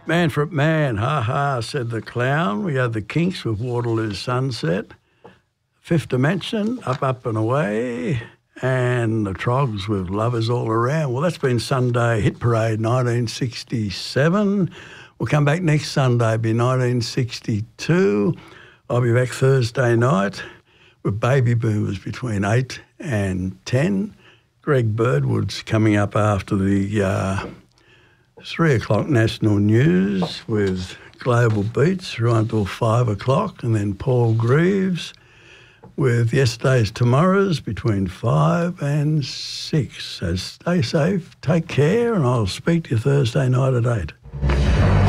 Manfred Man, ha ha, said the clown. We had the Kinks with Waterloo Sunset. Fifth Dimension, Up, Up and Away. And the Trogs with Lovers All Around. Well, that's been Sunday Hit Parade 1967. We'll come back next Sunday, be 1962. I'll be back Thursday night with Baby Boomers between 8 and 10. Greg Birdwood's coming up after the 3 o'clock national news with Global Beats right until 5 o'clock, and then Paul Greaves with Yesterday's Tomorrow's between 5 and 6. So stay safe, take care, and I'll speak to you Thursday night at 8.